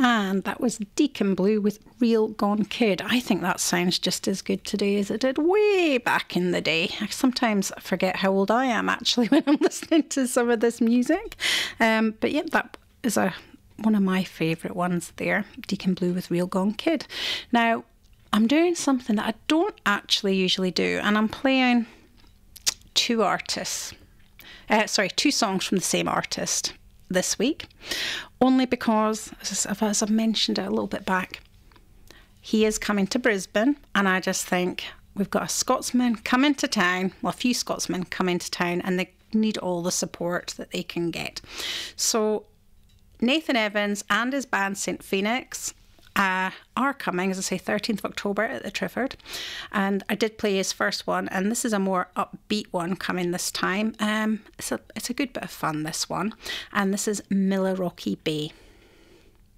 And that was Deacon Blue with Real Gone Kid. I think that sounds just as good today as it did way back in the day. I sometimes forget how old I am actually when I'm listening to some of this music. But yeah, that is one of my favourite ones there. Deacon Blue with Real Gone Kid. Now, I'm doing something that I don't actually usually do, and I'm playing two songs from the same artist this week, only because, as I've mentioned it a little bit back, he is coming to Brisbane, and I just think we've got a Scotsman coming to town, well, a few Scotsmen coming to town, and they need all the support that they can get. So Nathan Evans and his band St Phoenix are coming, as I say, 13th of October at the Trifford. And I did play his first one, and this is a more upbeat one coming this time. It's a good bit of fun, this one. And this is Millerrocky Bay.